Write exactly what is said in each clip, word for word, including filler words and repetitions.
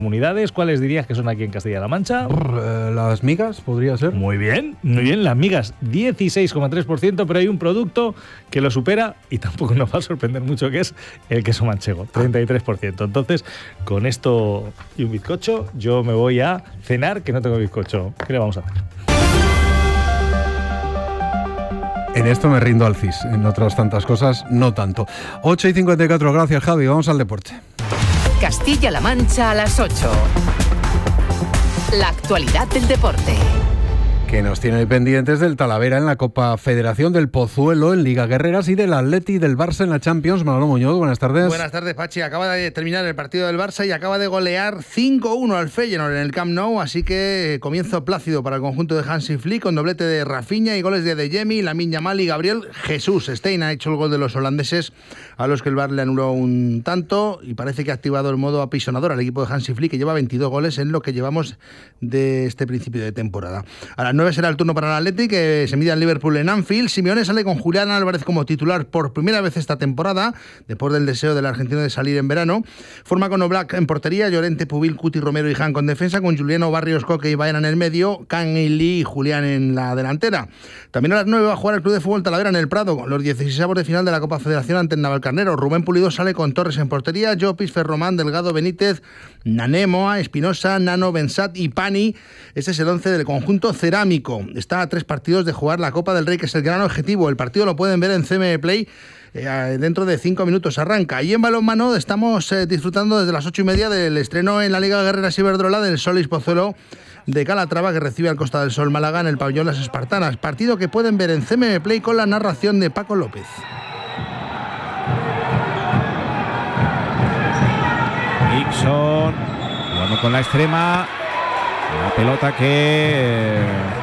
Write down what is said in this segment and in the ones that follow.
comunidades. ¿Cuáles dirías que son aquí en Castilla-La Mancha? Uh, las migas, podría ser. Muy bien, muy bien. Las migas, dieciséis coma tres por ciento, pero hay un producto que lo supera y tampoco nos va a sorprender mucho, que es el queso manchego, treinta y tres por ciento. Entonces, con esto y un bizcocho, yo me voy a cenar, que no tengo bizcocho. ¿Qué le vamos a hacer? En esto me rindo al C I S, en otras tantas cosas no tanto. ocho y cincuenta y cuatro, gracias Javi, vamos al deporte. Castilla-La Mancha a las ocho. La actualidad del deporte. Que nos tiene pendientes del Talavera en la Copa Federación, del Pozuelo en Liga Guerreras y del Atleti y del Barça en la Champions. Manolo Muñoz, buenas tardes. Buenas tardes, Pachi. Acaba de terminar el partido del Barça y acaba de golear cinco uno al Feyenoord en el Camp Nou, así que comienzo plácido para el conjunto de Hansi Flick, con doblete de Rafinha y goles de De Jemi, Lamine Yamal y Gabriel Jesús. Stein ha hecho el gol de los holandeses, a los que el V A R le anuló un tanto, y parece que ha activado el modo apisonador al equipo de Hansi Flick, que lleva veintidós goles en lo que llevamos de este principio de temporada. A las nueve será el turno para el Atleti, que se mide al Liverpool en Anfield. Simeone sale con Julián Álvarez como titular por primera vez esta temporada, después del deseo del argentino de salir en verano. Forma con Oblak en portería, Llorente, Pubil, Cuti, Romero y Han con defensa, con Juliano, Barrios, Coque y Baena en el medio, Can y Lee y Julián en la delantera. También a las nueve va a jugar el Club de Fútbol Talavera en el Prado, con los dieciséisavos de final de la Copa Federación ante el Navalcarnero. Rubén Pulido sale con Torres en portería, Llopis, Ferromán, Delgado, Benítez, Nanemoa, Espinosa, Nano, Bensat y Pani. Este es el once del conjunto cerámico. Está a tres partidos de jugar la Copa del Rey, que es el gran objetivo. El partido lo pueden ver en C M Play. Eh, dentro de cinco minutos arranca. Y en balonmano estamos eh, disfrutando desde las ocho y media del estreno en la Liga Guerreras Iberdrola del Solis Pozuelo de Calatrava, que recibe al Costa del Sol Málaga en el pabellón Las Espartanas. Partido que pueden ver en C M Play con la narración de Paco López. Nixon jugando con la extrema. La pelota que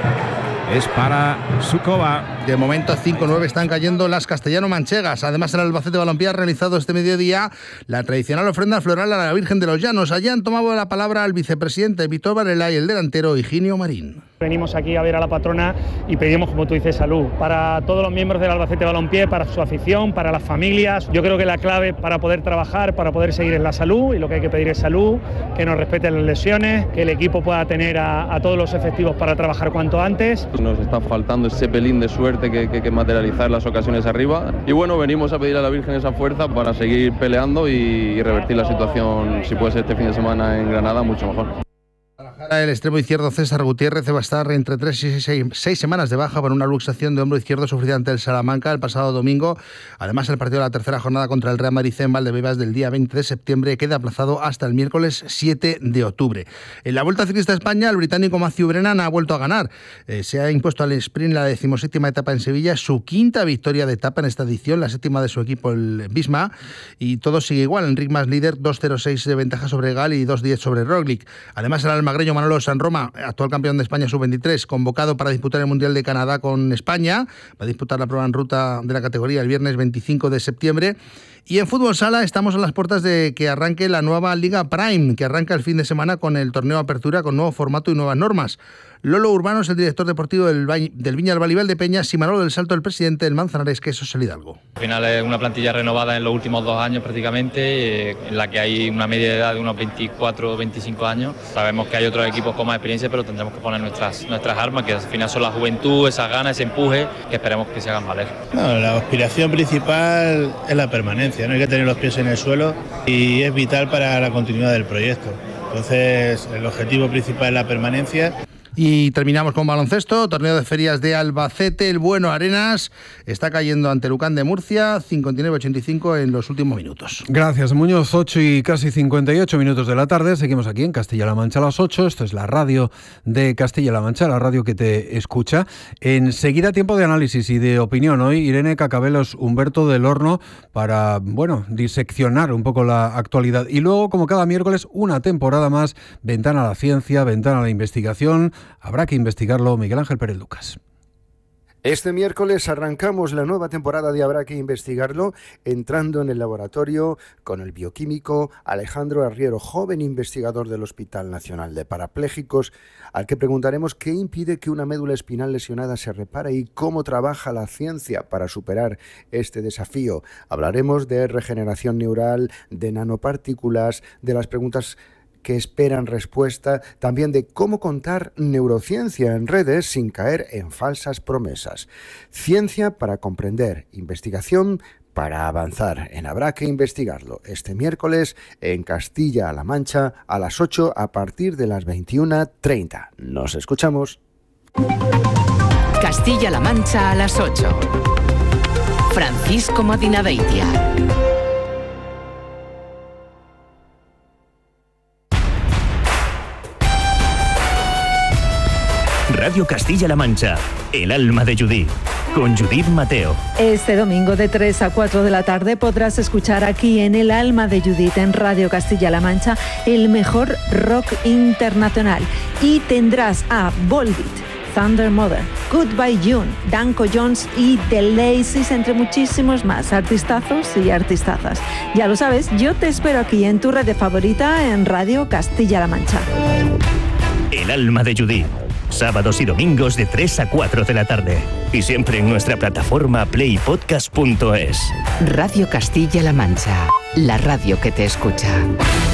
es para Sukova. De momento cinco nueve están cayendo las castellano-manchegas. Además, el Albacete Balompié ha realizado este mediodía la tradicional ofrenda floral a la Virgen de los Llanos. Allí han tomado la palabra al vicepresidente Víctor Varela y el delantero Higinio Marín. Venimos aquí a ver a la patrona y pedimos, como tú dices, salud para todos los miembros del Albacete Balompié, para su afición, para las familias. Yo creo que la clave para poder trabajar, para poder seguir es la salud, y lo que hay que pedir es salud, que nos respeten las lesiones, que el equipo pueda tener a, a todos los efectivos para trabajar cuanto antes. Nos está faltando ese pelín de suerte que, que, que materializar las ocasiones arriba, y bueno, venimos a pedir a la Virgen esa fuerza para seguir peleando y, y revertir la situación, si puede ser este fin de semana en Granada, mucho mejor. El extremo izquierdo César Gutiérrez va a estar entre tres y seis, seis semanas de baja por una luxación de hombro izquierdo sufrida ante el Salamanca el pasado domingo. Además, el partido de la tercera jornada contra el Real Madrid en Valdebebas del día veinte de septiembre queda aplazado hasta el miércoles siete de octubre. En la Vuelta Ciclista a España, el británico Matthew Brennan ha vuelto a ganar. Eh, se ha impuesto al sprint la decimoséptima etapa en Sevilla, su quinta victoria de etapa en esta edición, la séptima de su equipo, el Bisma, y todo sigue igual. Enric Mas líder, dos cero seis de ventaja sobre Gal y dos diez sobre Roglic. Además, el almagreño Manolo San Roma, actual campeón de España sub veintitrés, convocado para disputar el Mundial de Canadá con España, va a disputar la prueba en ruta de la categoría el viernes veinticinco de septiembre. Y en fútbol sala estamos a las puertas de que arranque la nueva Liga Prime, que arranca el fin de semana con el torneo Apertura, con nuevo formato y nuevas normas. Lolo Urbano es el director deportivo del, del Viña del Valibel de Peñas, y Manolo del Salto, el presidente del Manzanares, que eso es el Hidalgo. Al final es una plantilla renovada en los últimos dos años prácticamente, eh, en la que hay una media de edad de unos veinticuatro o veinticinco años. Sabemos que hay otros equipos con más experiencia, pero tendremos que poner nuestras, nuestras armas, que al final son la juventud, esas ganas, ese empuje, que esperemos que se hagan valer. No, la aspiración principal es la permanencia, no hay que tener los pies en el suelo, y es vital para la continuidad del proyecto. Entonces, el objetivo principal es la permanencia. Y terminamos con baloncesto, torneo de ferias de Albacete. El Bueno Arenas está cayendo ante Lucán de Murcia, cincuenta y nueve a ochenta y cinco en los últimos minutos. Gracias, Muñoz. ocho y casi cincuenta y ocho minutos de la tarde. Seguimos aquí en Castilla-La Mancha a las ocho. Esto es la radio de Castilla-La Mancha, la radio que te escucha. Enseguida, tiempo de análisis y de opinión. Hoy Irene Cacabelos, Humberto del Horno, para, bueno, diseccionar un poco la actualidad. Y luego, como cada miércoles, una temporada más, Ventana a la Ciencia, Ventana a la Investigación. Habrá que investigarlo. Miguel Ángel Pérez Lucas. Este miércoles arrancamos la nueva temporada de Habrá que investigarlo, entrando en el laboratorio con el bioquímico Alejandro Arriero, joven investigador del Hospital Nacional de Parapléjicos, al que preguntaremos qué impide que una médula espinal lesionada se repare y cómo trabaja la ciencia para superar este desafío. Hablaremos de regeneración neural, de nanopartículas, de las preguntas que esperan respuesta, también de cómo contar neurociencia en redes sin caer en falsas promesas. Ciencia para comprender, investigación para avanzar. En Habrá que investigarlo, este miércoles en Castilla-La Mancha a las ocho a partir de las veintiuna treinta. Nos escuchamos. Castilla-La Mancha a las ocho. Francisco Madinabeitia. Radio Castilla-La Mancha, El alma de Judith, con Judith Mateo. Este domingo de tres a cuatro de la tarde podrás escuchar aquí en El alma de Judith, en Radio Castilla-La Mancha, el mejor rock internacional. Y tendrás a Volbeat, Thunder Mother, Goodbye June, Danko Jones y The Laces, entre muchísimos más artistazos y artistazas. Ya lo sabes, yo te espero aquí en tu red favorita en Radio Castilla-La Mancha. El alma de Judith, sábados y domingos de tres a cuatro de la tarde. Y siempre en nuestra plataforma play podcast punto es. Radio Castilla-La Mancha, la radio que te escucha.